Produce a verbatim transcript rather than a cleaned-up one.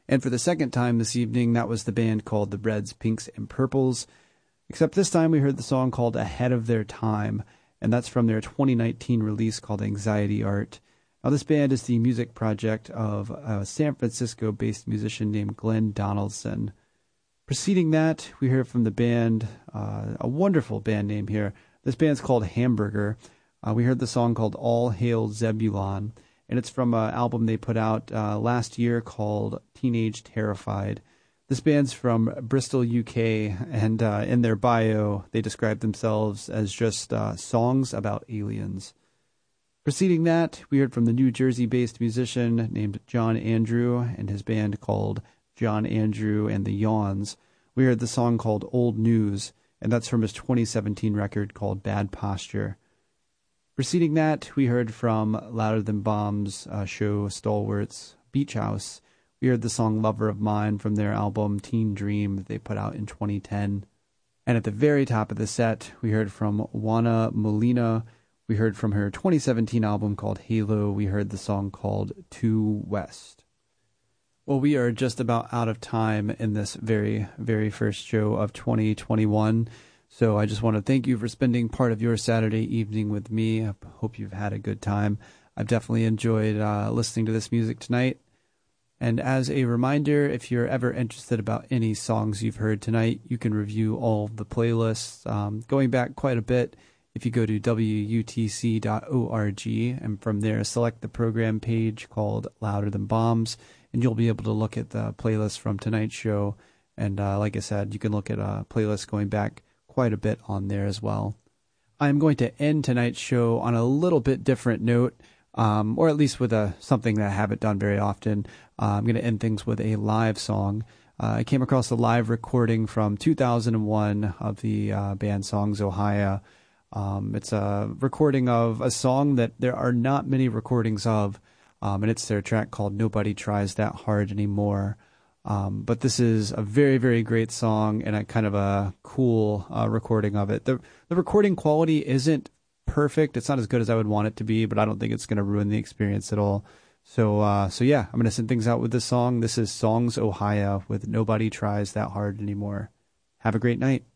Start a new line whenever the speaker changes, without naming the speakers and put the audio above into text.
And for the second time this evening, that was the band called the Reds, Pinks, and Purples. Except this time we heard the song called Ahead of Their Time, and that's from their twenty nineteen release called Anxiety Art. Now, this band is the music project of a San Francisco-based musician named Glenn Donaldson. Preceding that, we heard from the band, uh, a wonderful band name here. This band's called Hamburger. Uh, we heard the song called All Hail Zebulon, and it's from an album they put out uh, last year called Teenage Terrified. This band's from Bristol, U K, and uh, in their bio, they describe themselves as just uh, songs about aliens. Preceding that, we heard from the New Jersey-based musician named John Andrew and his band called John Andrew and the Yawns. We heard the song called Old News, and that's from his twenty seventeen record called Bad Posture. Preceding that, we heard from Louder Than Bombs uh, show stalwarts Beach House. We heard the song Lover of Mine from their album Teen Dream that they put out in twenty ten. And at the very top of the set, we heard from Juana Molina. We heard from her twenty seventeen album called Halo. We heard the song called To West. Well, we are just about out of time in this very, very first show of twenty twenty-one. So I just want to thank you for spending part of your Saturday evening with me. I hope you've had a good time. I've definitely enjoyed uh, listening to this music tonight. And as a reminder, if you're ever interested about any songs you've heard tonight, you can review all of the playlists. Um, going back quite a bit, if you go to W U T C dot org and from there select the program page called Louder Than Bombs, and you'll be able to look at the playlist from tonight's show. And uh, like I said, you can look at a playlist going back quite a bit on there as well. I'm going to end tonight's show on a little bit different note, um, or at least with a something that I haven't done very often. Uh, I'm going to end things with a live song. Uh, I came across a live recording from two thousand one of the uh, band Songs Ohio. Um, it's a recording of a song that there are not many recordings of, um, and it's their track called Nobody Tries That Hard Anymore. Um, but this is a very, very great song and a kind of a cool uh, recording of it. The the recording quality isn't perfect. It's not as good as I would want it to be, but I don't think it's going to ruin the experience at all. So, uh, so yeah, I'm going to send things out with this song. This is Songs Ohio with Nobody Tries That Hard Anymore. Have a great night.